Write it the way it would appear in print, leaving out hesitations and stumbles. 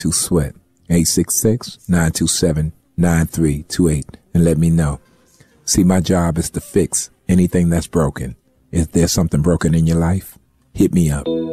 to Sweat, 866-927-9328, and let me know. See, my job is to fix anything that's broken. Is there something broken in your life? Hit me up.